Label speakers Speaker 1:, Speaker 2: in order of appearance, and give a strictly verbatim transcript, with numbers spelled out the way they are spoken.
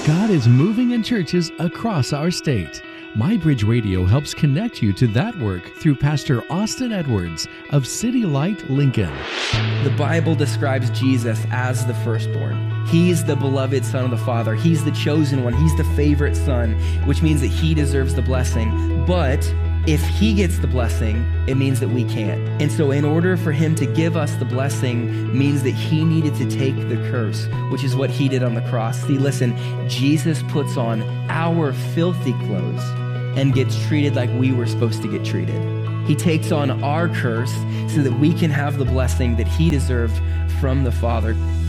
Speaker 1: God is moving in churches across our state. MyBridge Radio helps connect you to that work through Pastor Austin Edwards of City Light, Lincoln.
Speaker 2: The Bible describes Jesus as the firstborn. He's the beloved Son of the Father. He's the chosen one. He's the favorite son, which means that he deserves the blessing. But if he gets the blessing, it means that we can't. And so in order for him to give us the blessing means that he needed to take the curse, which is what he did on the cross. See, listen, Jesus puts on our filthy clothes and gets treated like we were supposed to get treated. He takes on our curse so that we can have the blessing that he deserved from the Father.